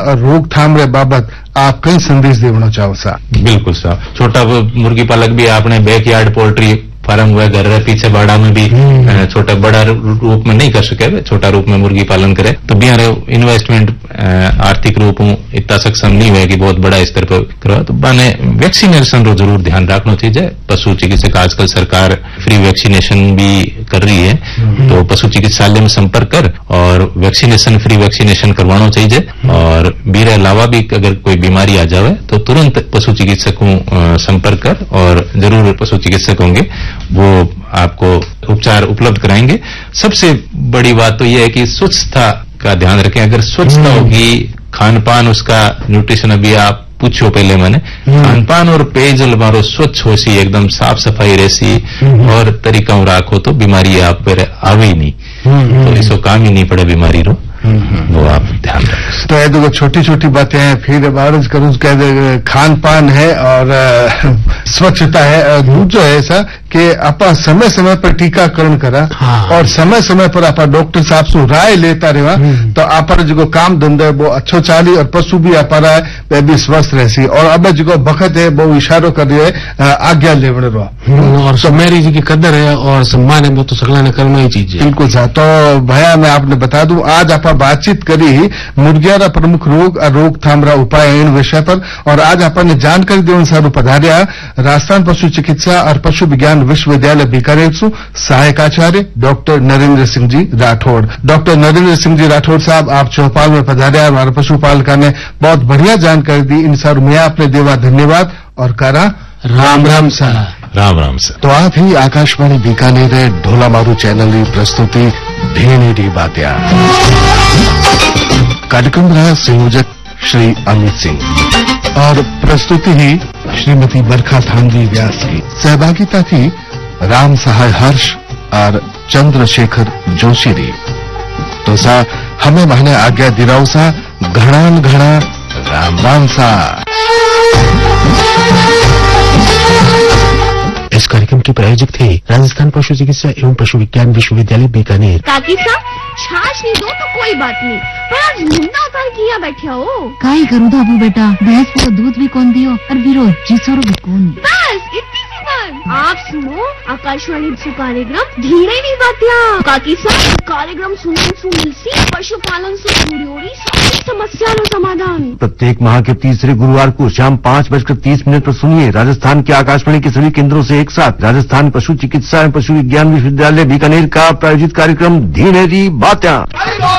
रोकथाम रे बाबत आप कई संदेश देवना चाहो सा? बिल्कुल साहब, छोटा मुर्गी पालक भी आपने बैकयार्ड पोल्ट्री फार्म हुआ घर रहे पीछे बाड़ा में भी छोटा बड़ा रूप में नहीं कर सके, छोटा रूप में मुर्गी पालन करे तो बिहार इन्वेस्टमेंट आर्थिक रूप में इतना सक्षम नहीं हुआ कि बहुत बड़ा स्तर पर करवा, तो बाने वैक्सीनेशन रो जरूर ध्यान रखना चाहिए। पशु चिकित्सक आजकल सरकार फ्री वैक्सीनेशन भी कर रही है, तो पशु चिकित्सालय में संपर्क कर और वैक्सीनेशन फ्री वैक्सीनेशन करवाना चाहिए। और मेरे अलावा भी अगर कोई बीमारी आ जाए तो तुरंत पशु चिकित्सक को संपर्क कर और जरूर पशु चिकित्सक होंगे वो आपको उपचार उपलब्ध कराएंगे। सबसे बड़ी बात तो यह है कि स्वच्छता का ध्यान रखें। अगर स्वच्छता होगी, खान पान उसका न्यूट्रिशन अभी आप पूछो पहले मैंने, खान पान और पेयजल मारो स्वच्छ हो सी एकदम साफ सफाई रहसी और तरीका राखो तो बीमारी आप पर आवे ही नहीं, तो इसको काम ही नहीं पड़े बीमारी रो, वो आप ध्यान रखें। तो ये देखो छोटी छोटी बातें हैं, फिर बारिश करूँ खान पान है और स्वच्छता है। दूसरा है ऐसा कि आप समय समय पर टीकाकरण करा और समय समय पर आप डॉक्टर साहब से राय लेता रहा तो आप जो काम धंधा है वो अच्छो चाली और पशु भी आप वे भी स्वस्थ रहसी। और अब जो बखत है वो इशारो कर रही है आज्ञा लेवण रो और मेरी जी की कदर है और सम्मान है वो तो सकला ने करना ही चीज है। बिल्कुल साहब। तो भैया मैं आपने बता दूं आज आप बातचीत करी मुर्गिया रा प्रमुख रोग और रोकथाम रा उपाय इन विषय पर, और आज आपने जानकारी देवन सारू पधार्या राजस्थान पशु चिकित्सा और पशु विज्ञान विश्वविद्यालय बीकानेर से सहायक आचार्य डॉक्टर नरेंद्र सिंह जी राठौड़। डॉक्टर नरेंद्र सिंह जी राठौड़ साहब आप चौपाल में पधार्या, हमारे पशुपालका ने बहुत बढ़िया जानकारी दी। इन सारू मैं आपने देवा धन्यवाद और करा राम राम सा। राम राम सर। तो आप ही आकाशवाणी बीकानेर ढोला मारू चैनल की प्रस्तुति ढेनेरी बात्या। कार्यक्रम रहा संयोजक श्री अमित सिंह और प्रस्तुति ही श्रीमती बरखा थानवी व्यास की। सहभागिता थी राम सहाय हर्ष और चंद्रशेखर जोशी री। तो सा हमें माने आज्ञा दिराव सा, घणान घणा राम राम सा। इस कार्यक्रम के प्रायोजक थे राजस्थान पशु चिकित्सा एवं पशु विज्ञान विश्वविद्यालय बीकानेर। काकी साहब छाछ नहीं दो तो कोई बात नहीं, पर आज मुन्ना उतार किया बैठा हो। काई करूँ धाबू बेटा, भैंस को दूध भी कौन दियो और विरोध जिसरो भी कौन। बस इतनी सी बात। आप सुनो आकाशवाणी से कार्यक्रम धीरे नहीं बातिया। काकी साहब कार्यक्रम सुनने से मिलसी पशुपालन से जुड़ी हुई सारी समस्या नो समाधान। प्रत्येक माह के तीसरे गुरुवार को शाम 5:30 पर सुनिए राजस्थान के आकाशवाणी के सभी केंद्रों से एक साथ राजस्थान पशु चिकित्सा एवं पशु विज्ञान विश्वविद्यालय बीकानेर का प्रायोजित कार्यक्रम धीनेरी बात्या।